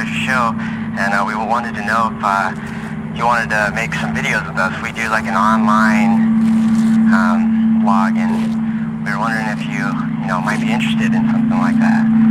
watch the show, and we wanted to know if you wanted to make some videos with us. We do like an online blog, and we were wondering if you might be interested in something like that.